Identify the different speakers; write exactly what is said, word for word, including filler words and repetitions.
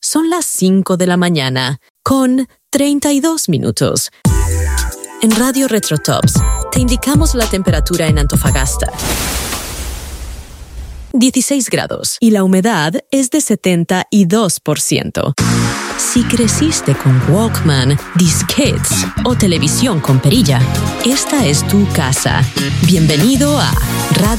Speaker 1: Son las cinco de la mañana, con treinta y dos minutos. En Radio Retrotops, te indicamos la temperatura en Antofagasta. dieciséis grados y la humedad es de setenta y dos por ciento. Si creciste con Walkman, disquetes o televisión con perilla, esta es tu casa. Bienvenido a Radio